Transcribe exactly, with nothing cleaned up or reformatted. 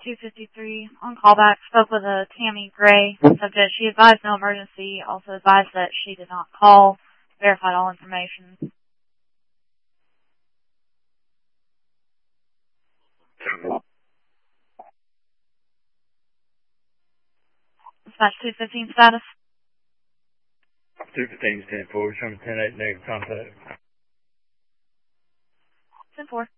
two fifty-three on callback. Spoke with a Tammy Gray subject. She advised no emergency. Also advised that she did not call. Verified all information. Dispatch two fifteen status. two fifteen is ten four. Showing ten eight negative contact. ten four.